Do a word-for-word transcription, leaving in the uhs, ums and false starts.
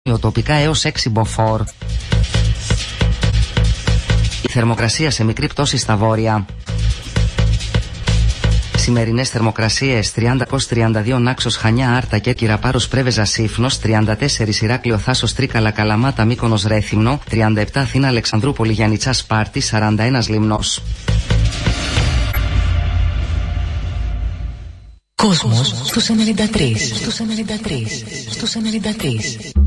τοπικά έως έξι μποφόρ. Η θερμοκρασία σε μικρή πτώση στα βόρεια. Σημερινές θερμοκρασίες: τριάντα τριάντα δύο Νάξος, Χανιά, Άρτα, Κέρκυρα, Πάρος, Πρέβεζα, Σύφνος, τριάντα τέσσερα Ηράκλειο, Θάσος, Τρίκαλα, Καλαμάτα, Μύκονος, Ρέθυμνο, τριάντα επτά Αθήνα, Αλεξανδρούπολη, Γιαννιτσά, Σπάρτη, σαράντα ένα Λιμνός. Κόσμος στους ενενήντα τρία, στους ενενήντα τρία, στους ενενήντα τρία.